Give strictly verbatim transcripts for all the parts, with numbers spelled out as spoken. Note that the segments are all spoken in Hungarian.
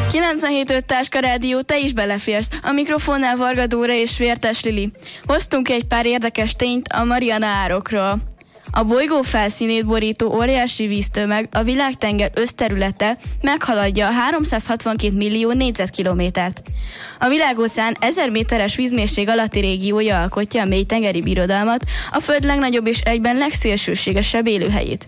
kilencvenhét öt Táska Rádió, te is beleférsz. A mikrofonnál Varga Dóra és Vértes Lili. Hoztunk egy pár érdekes tényt a Mariana-árokról. A bolygó felszínét borító óriási víztömeg, a világtenger összterülete meghaladja háromszázhatvankét millió négyzetkilométert. A világóceán ezer méteres vízmélység alatti régiója alkotja a mélytengeri birodalmat, a Föld legnagyobb és egyben legszélsőségesebb élőhelyét.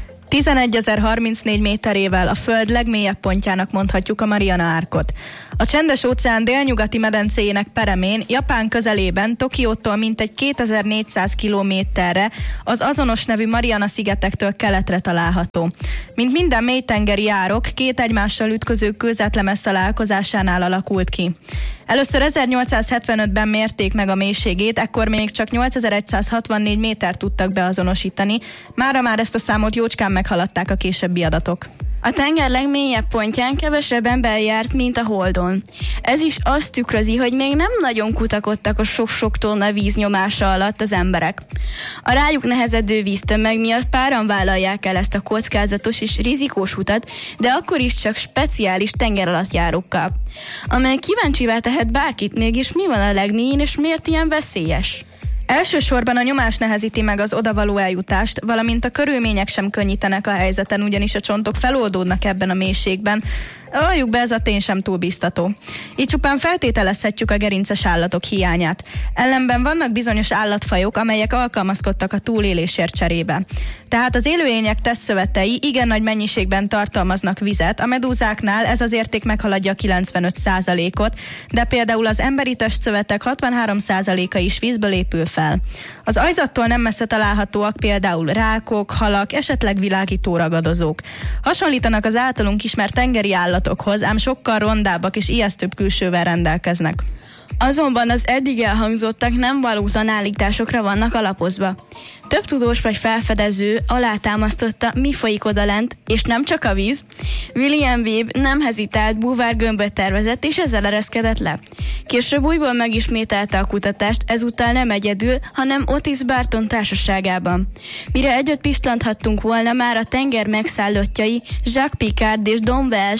tizenegy-ezer-harmincnégy méterével a Föld legmélyebb pontjának mondhatjuk a Mariana-árkot. A Csendes-óceán délnyugati medencéjének peremén, Japán közelében, Tokiótól mintegy kétezer-négyszáz kilométerre az azonos nevű Mariana-szigetektől keletre található. Mint minden mélytengeri árok, két egymással ütköző kőzetlemez találkozásánál alakult ki. Először ezernyolcszázhetvenötben mérték meg a mélységét, ekkor még csak nyolcezer-százhatvannégy métert tudtak beazonosítani, mára már ezt a számot jócskán meghaladták a későbbi adatok. A tenger legmélyebb pontján kevesebb ember járt, mint a Holdon. Ez is azt tükrözi, hogy még nem nagyon kutakodtak a sok-sok tonna víznyomása alatt az emberek. A rájuk nehezedő víztömeg miatt páran vállalják el ezt a kockázatos és rizikós utat, de akkor is csak speciális tengeralattjárókkal, amely kíváncsivá tehet bárkit, mégis mi van a legmélyén és miért ilyen veszélyes? Elsősorban a nyomás nehezíti meg az odavaló eljutást, valamint a körülmények sem könnyítenek a helyzeten, ugyanis a csontok feloldódnak ebben a mélységben. Valljuk be, ez a tény sem túl biztató. Így csupán feltételezhetjük a gerinces állatok hiányát. Ellenben vannak bizonyos állatfajok, amelyek alkalmazkodtak a túlélésért cserébe. Tehát az élőlények testszövetei igen nagy mennyiségben tartalmaznak vizet, a medúzáknál ez az érték meghaladja a kilencvenöt százalékot, de például az emberi testszövetek hatvanhárom százaléka is vízből épül fel. Az aljzattól nem messze találhatóak például rákok, halak, esetleg világító ragadozók. Hasonlítanak az általunk ismert tengeri állatokhoz, ám sokkal rondábbak és ijesztőbb külsővel rendelkeznek. Azonban az eddig elhangzottak nem valótlan állításokra vannak alapozva. Több tudós vagy felfedező alátámasztotta, mi folyik odalent, és nem csak a víz. William Webb nem hezitált, búvárgömböt tervezett, és ezzel ereszkedett le. Később újból megismételte a kutatást, ezúttal nem egyedül, hanem Otis Barton társaságában. Mire együtt pislanthattunk volna, már a tenger megszállottjai Jacques Piccard és Don Welsh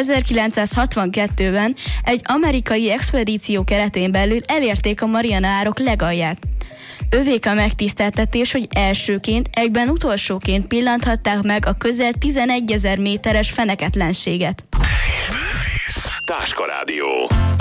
ezerkilencszázhatvankettőben egy amerikai expedíció keretén belül elérték a Mariana-árok legalját. Övék a megtiszteltetés, hogy elsőként, egyben utolsóként pillanthatták meg a közel tizenegyezer méteres feneketlenséget. Táska Rádió.